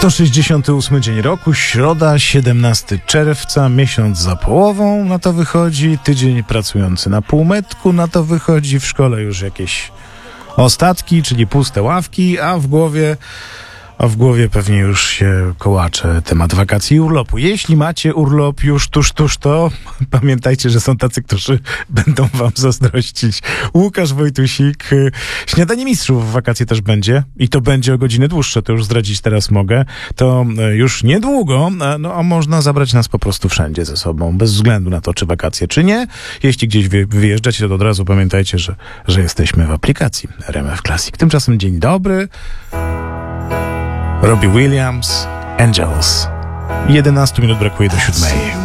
168 dzień roku, środa, 17 czerwca, miesiąc za połową, na to wychodzi, tydzień pracujący na półmetku, na to wychodzi, w szkole już jakieś ostatki, czyli puste ławki, a w głowie pewnie już się kołacze temat wakacji i urlopu. Jeśli macie urlop już tuż to, pamiętajcie, że są tacy, którzy będą wam zazdrościć. Łukasz Wojtusik, Śniadanie Mistrzów w wakacje też będzie i to będzie o godzinę dłuższe, to już zdradzić teraz mogę. To już niedługo, a można zabrać nas po prostu wszędzie ze sobą, bez względu na to, czy wakacje, czy nie. Jeśli gdzieś wyjeżdżacie, to od razu pamiętajcie, że jesteśmy w aplikacji RMF Classic. Tymczasem dzień dobry. Robbie Williams, Angels. 11 minut brakuje do 7.